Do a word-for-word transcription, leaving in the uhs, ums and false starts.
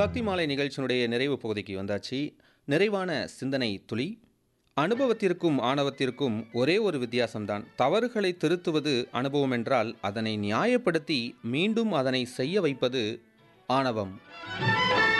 பக்தி மாலை நிகழ்ச்சியினுடைய நிறைவு பகுதிக்கு வந்தாச்சு. நிறைவான சிந்தனை துளி. அனுபவத்திற்கும் ஆணவத்திற்கும் ஒரே ஒரு வித்தியாசம்தான். தவறுகளை திருத்துவது அனுபவம் என்றால், அதனை நியாயப்படுத்தி மீண்டும் அதனை செய்ய வைப்பது ஆணவம்.